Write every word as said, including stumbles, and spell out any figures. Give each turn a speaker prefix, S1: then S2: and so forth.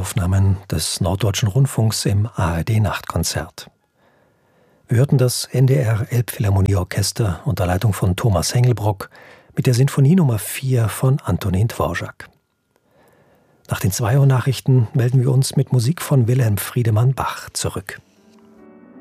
S1: Aufnahmen des Norddeutschen Rundfunks im A R D-Nachtkonzert. Wir hörten das N D R Elbphilharmonieorchester unter Leitung von Thomas Hengelbrock mit der Sinfonie Nummer vier von Antonin Dvorak. Nach den zwei Uhr Nachrichten melden wir uns mit Musik von Wilhelm Friedemann Bach zurück.